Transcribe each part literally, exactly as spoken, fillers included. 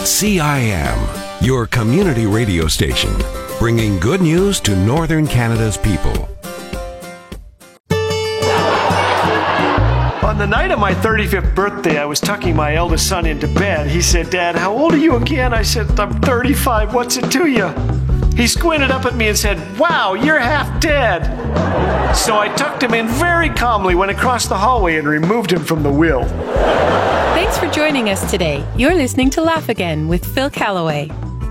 C I M, your community radio station, bringing good news to Northern Canada's people. On the night of my thirty-fifth birthday, I was tucking my eldest son into bed. He said, "Dad, how old are you again?" I said, "I'm thirty-five. What's it to you?" He squinted up at me and said, "Wow, you're half dead." So I tucked him in very calmly, went across the hallway and removed him from the wheel. Thanks for joining us today. You're listening to Laugh Again with Phil Callaway.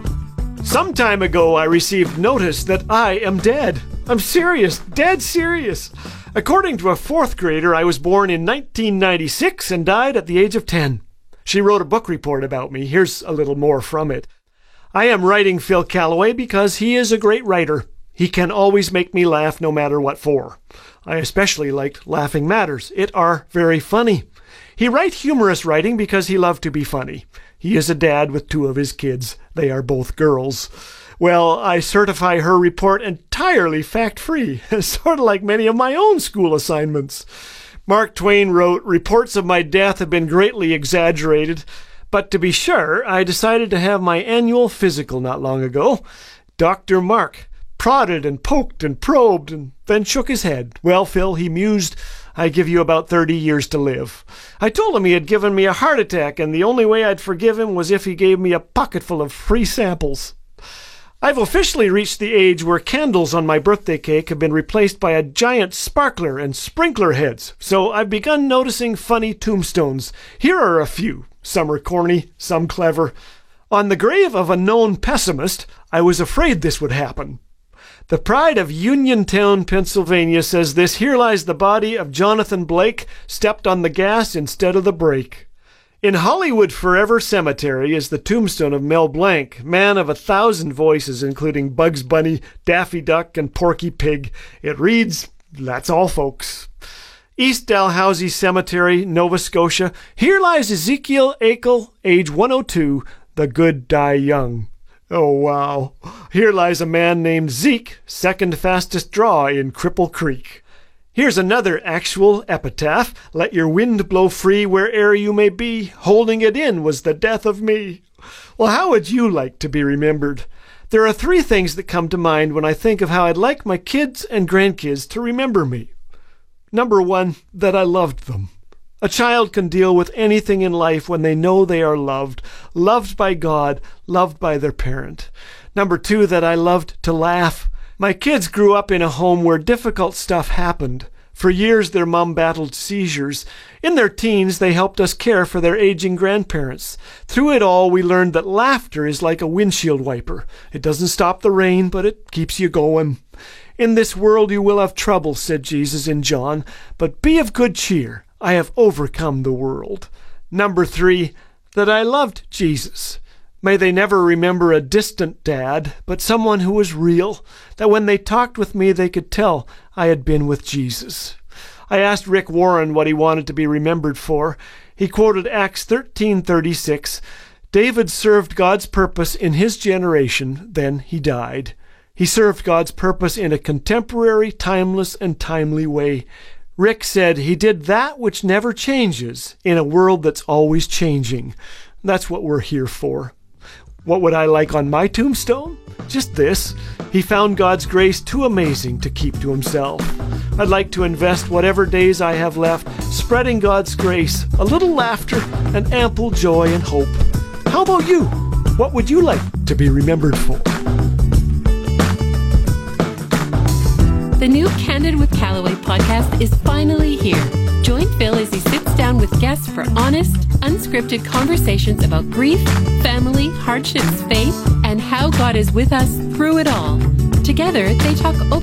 Some time ago, I received notice that I am dead. I'm serious, dead serious. According to a fourth grader, I was born in nineteen ninety-six and died at the age of ten. She wrote a book report about me. Here's a little more from it. I am writing Phil Callaway because he is a great writer. He can always make me laugh no matter what for. I especially liked Laughing Matters. It are very funny. He write humorous writing because he loved to be funny. He is a dad with two of his kids. They are both girls. Well, I certify her report entirely fact-free, sort of like many of my own school assignments. Mark Twain wrote, "Reports of my death have been greatly exaggerated, but to be sure, I decided to have my annual physical not long ago. Doctor Mark prodded and poked and probed and then shook his head. Well, Phil, he mused, I give you about thirty years to live. I told him he had given me a heart attack, and the only way I'd forgive him was if he gave me a pocketful of free samples. I've officially reached the age where candles on my birthday cake have been replaced by a giant sparkler and sprinkler heads, so I've begun noticing funny tombstones. Here are a few. Some are corny, some clever. On the grave of a known pessimist, I was afraid this would happen. The Pride of Uniontown, Pennsylvania says this: "Here lies the body of Jonathan Blake, stepped on the gas instead of the brake." In Hollywood Forever Cemetery is the tombstone of Mel Blanc, man of a thousand voices, including Bugs Bunny, Daffy Duck, and Porky Pig. It reads, "That's all, folks." East Dalhousie Cemetery, Nova Scotia. Here lies Ezekiel Akel, age one oh two. The good die young. Oh, wow. Here lies a man named Zeke, second fastest draw in Cripple Creek. Here's another actual epitaph. "Let your wind blow free where'er you may be. Holding it in was the death of me." Well, how would you like to be remembered? There are three things that come to mind when I think of how I'd like my kids and grandkids to remember me. Number one, that I loved them. A child can deal with anything in life when they know they are loved, loved by God, loved by their parent. Number two, that I loved to laugh. My kids grew up in a home where difficult stuff happened. For years, their mom battled seizures. In their teens, they helped us care for their aging grandparents. Through it all, we learned that laughter is like a windshield wiper. It doesn't stop the rain, but it keeps you going. "In this world you will have trouble," said Jesus in John, "but be of good cheer. I have overcome the world." Number three, that I loved Jesus. May they never remember a distant dad, but someone who was real, that when they talked with me they could tell I had been with Jesus. I asked Rick Warren what he wanted to be remembered for. He quoted Acts thirteen thirty-six. "David served God's purpose in his generation, then he died. He served God's purpose in a contemporary, timeless, and timely way." Rick said he did that which never changes in a world that's always changing. That's what we're here for. What would I like on my tombstone? Just this: he found God's grace too amazing to keep to himself. I'd like to invest whatever days I have left spreading God's grace, a little laughter, and ample joy and hope. How about you? What would you like to be remembered for? The new Candid with Callaway podcast is finally here. Join Phil as he sits down with guests for honest, unscripted conversations about grief, family, hardships, faith, and how God is with us through it all. Together, they talk openly